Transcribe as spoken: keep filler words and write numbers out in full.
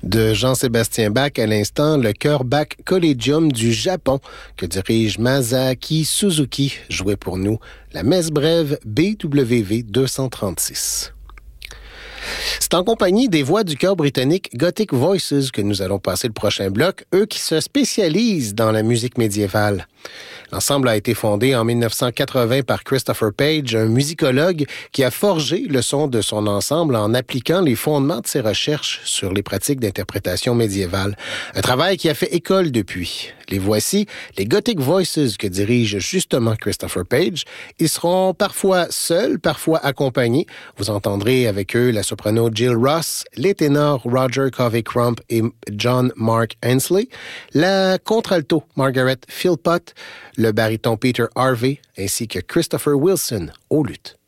De Jean-Sébastien Bach à l'instant, le chœur Bach Collegium du Japon que dirige Masaaki Suzuki jouait pour nous la messe brève B W V deux cent trente-six. C'est en compagnie des voix du chœur britannique Gothic Voices que nous allons passer le prochain bloc, eux qui se spécialisent dans la musique médiévale. L'ensemble a été fondé en dix-neuf cent quatre-vingts par Christopher Page, un musicologue qui a forgé le son de son ensemble en appliquant les fondements de ses recherches sur les pratiques d'interprétation médiévale. Un travail qui a fait école depuis. Les voici, les Gothic Voices que dirige justement Christopher Page. Ils seront parfois seuls, parfois accompagnés. Vous entendrez avec eux la soprano Jill Ross, les ténors Roger Covey-Crump et John Mark Hensley, la contralto Margaret Philpott, le baryton Peter Harvey, ainsi que Christopher Wilson au luth.